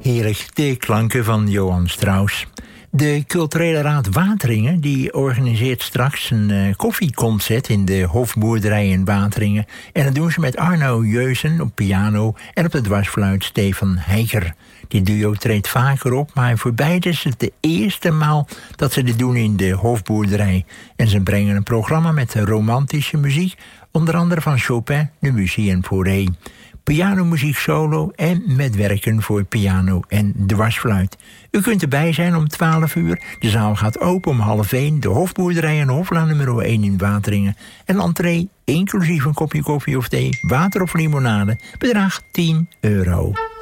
Heerlijk, de klanken van Johann Strauss. De Culturele Raad Wateringen die organiseert straks een koffieconcert in de Hofboerderij in Wateringen. En dat doen ze met Arno Jeuzen op piano en op de dwarsfluit Stefan Heiker. Die duo treedt vaker op, maar voor beide is het de eerste maal dat ze dit doen in de Hofboerderij. En ze brengen een programma met romantische muziek, onder andere van Chopin, Debussy en Fauré. Pianomuziek solo en met werken voor piano en dwarsfluit. U kunt erbij zijn om 12 uur. De zaal gaat open om 12:30. De Hofboerderij en Hoflaan nummer 1 in Wateringen. En entree, inclusief een kopje koffie of thee, water of limonade, bedraagt €10.